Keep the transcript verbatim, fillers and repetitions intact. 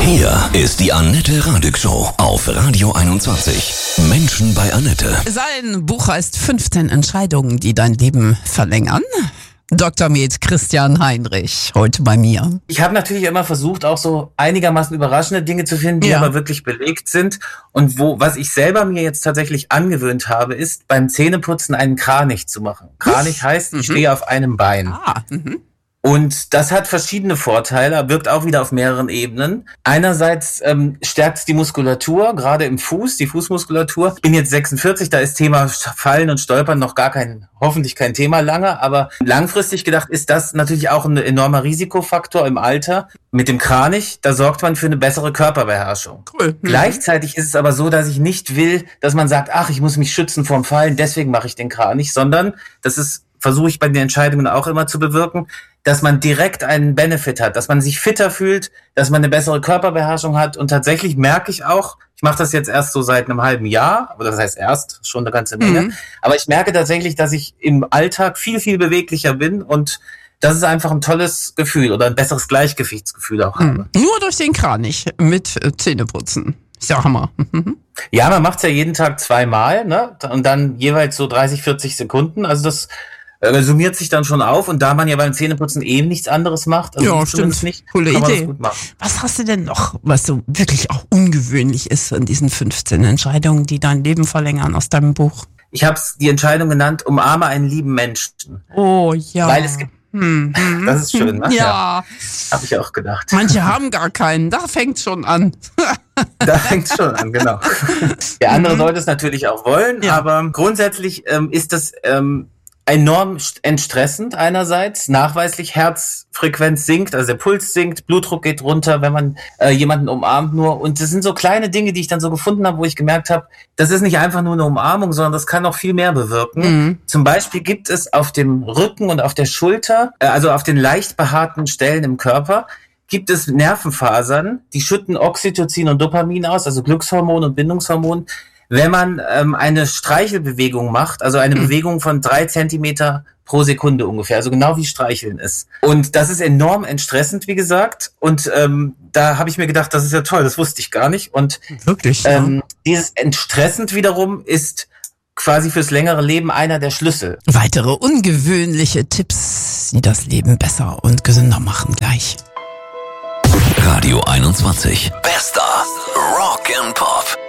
Hier ist die Annette Radig Show auf Radio einundzwanzig. Menschen bei Annette. Sein Buch heißt fünfzehn Entscheidungen, die dein Leben verlängern. Doktor Med Christian Heinrich, heute bei mir. Ich habe natürlich immer versucht, auch so einigermaßen überraschende Dinge zu finden, die ja. aber wirklich belegt sind. Und wo, was ich selber mir jetzt tatsächlich angewöhnt habe, ist, beim Zähneputzen einen Kranich zu machen. Kranich heißt, ich mhm. stehe auf einem Bein. Ah, mhm. Und das hat verschiedene Vorteile, wirkt auch wieder auf mehreren Ebenen. Einerseits ähm, stärkt es die Muskulatur, gerade im Fuß, die Fußmuskulatur. Ich bin jetzt sechsundvierzig, da ist Thema Fallen und Stolpern noch gar kein, hoffentlich kein Thema lange. Aber langfristig gedacht ist das natürlich auch ein enormer Risikofaktor im Alter. Mit dem Kranich, da sorgt man für eine bessere Körperbeherrschung. Cool. Mhm. Gleichzeitig ist es aber so, dass ich nicht will, dass man sagt, ach, ich muss mich schützen vorm Fallen, deswegen mache ich den Kranich, sondern das ist, versuche ich bei den Entscheidungen auch immer zu bewirken, dass man direkt einen Benefit hat, dass man sich fitter fühlt, dass man eine bessere Körperbeherrschung hat. Und tatsächlich merke ich auch, ich mache das jetzt erst so seit einem halben Jahr, aber das heißt erst, schon eine ganze Menge, mhm. aber ich merke tatsächlich, dass ich im Alltag viel, viel beweglicher bin und das ist einfach ein tolles Gefühl oder ein besseres Gleichgewichtsgefühl auch mhm. habe. Nur durch den Kranich mit Zähneputzen. Ist ja Hammer. Ja, man macht es ja jeden Tag zweimal, ne? Und dann jeweils so dreißig, vierzig Sekunden. Also das summiert sich dann schon auf und da man ja beim Zähneputzen eben nichts anderes macht, also ja, stimmt. Nicht, coole kann man Idee. das gut machen. Was hast du denn noch, was so wirklich auch ungewöhnlich ist an diesen fünfzehn Entscheidungen, die dein Leben verlängern aus deinem Buch? Ich habe die Entscheidung genannt, umarme einen lieben Menschen. Oh ja. Weil es gibt, hm. das ist schön, ne? Ja. ja. Habe ich auch gedacht. Manche haben gar keinen, da fängt's schon an. Da fängt's schon an, genau. Der andere mhm. sollte es natürlich auch wollen, ja. aber grundsätzlich ähm, ist das ähm, enorm entstressend einerseits, nachweislich Herzfrequenz sinkt, also der Puls sinkt, Blutdruck geht runter, wenn man äh, jemanden umarmt nur. Und das sind so kleine Dinge, die ich dann so gefunden habe, wo ich gemerkt habe, das ist nicht einfach nur eine Umarmung, sondern das kann noch viel mehr bewirken. Mhm. Zum Beispiel gibt es auf dem Rücken und auf der Schulter, äh, also auf den leicht behaarten Stellen im Körper, gibt es Nervenfasern, die schütten Oxytocin und Dopamin aus, also Glückshormon und Bindungshormon. Wenn man ähm, eine Streichelbewegung macht, also eine mhm. Bewegung von drei Zentimeter pro Sekunde ungefähr, also genau wie Streicheln ist. Und das ist enorm entstressend, wie gesagt. Und ähm, da habe ich mir gedacht, das ist ja toll, das wusste ich gar nicht. Und wirklich, ähm, ja. dieses entstressend wiederum ist quasi fürs längere Leben einer der Schlüssel. Weitere ungewöhnliche Tipps, die das Leben besser und gesünder machen, gleich. Radio einundzwanzig. Bester Rock and Pop.